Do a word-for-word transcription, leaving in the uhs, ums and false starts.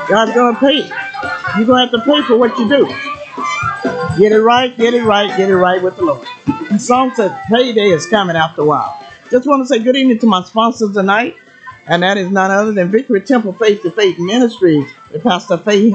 God's gonna pay. You're gonna have to pay for what you do. Get it right, get it right, get it right with the Lord. The song says payday is coming after a while. Just want to say good evening to my sponsors tonight, and that is none other than Victory Temple Faith to Faith Ministries with Pastor Faith